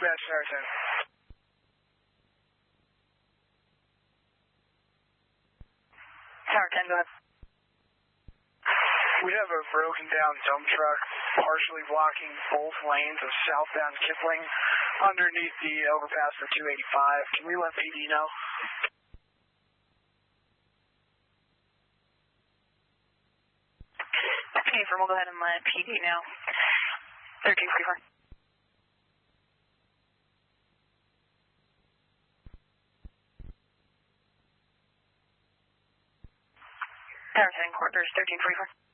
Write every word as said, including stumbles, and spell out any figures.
Dispatch, Tower ten. Tower ten, go ahead. We have a broken down dump truck partially blocking both lanes of southbound Kipling underneath the overpass for two eighty-five. Can we let P D know? Okay, firm, we'll go ahead and let P D know. thirteen forty-four. Tower ten, quarters, thirteen forty-four.